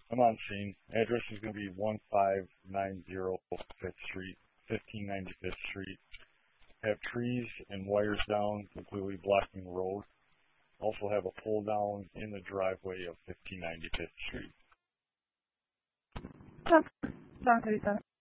I'm on scene. Address is going to be 1590 5th Street, 1595th Street. Have trees and wires down, completely blocking the road. Also have a pull down in the driveway of 1595th Street. Sounds good.